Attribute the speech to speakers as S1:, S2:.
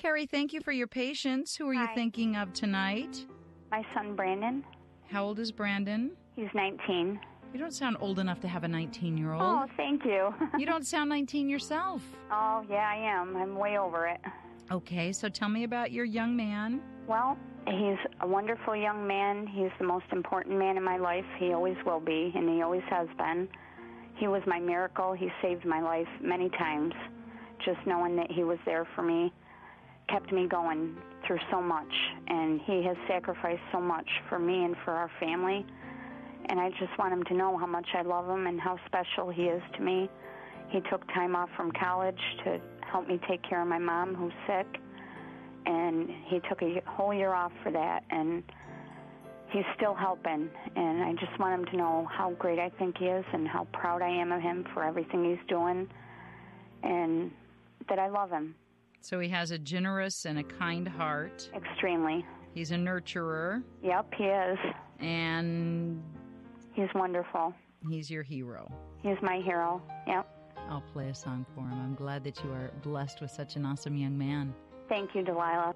S1: Carrie, thank you for your patience. Who are you
S2: Hi.
S1: thinking of tonight?
S2: My son, Brandon.
S1: How old is Brandon?
S2: He's 19.
S1: You don't sound old enough to have a 19-year-old.
S2: Oh, thank you.
S1: You don't sound 19 yourself.
S2: Oh, yeah, I am. I'm way over it.
S1: Okay, so tell me about your young man.
S2: Well, he's a wonderful young man. He's the most important man in my life. He always will be, and he always has been. He was my miracle. He saved my life many times. Just knowing that he was there for me kept me going through so much, and he has sacrificed so much for me and for our family. And I just want him to know how much I love him and how special he is to me. He took time off from college to help me take care of my mom, who's sick, and he took a whole year off for that, and he's still helping. And I just want him to know how great I think he is and how proud I am of him for everything he's doing, and that I love him.
S1: So he has a generous and a kind heart.
S2: Extremely.
S1: He's a nurturer.
S2: Yep, he is.
S1: And
S2: he's wonderful.
S1: He's your hero.
S2: He's my hero. Yep.
S1: I'll play a song for him. I'm glad that you are blessed with such an awesome young man.
S2: Thank you, Delilah.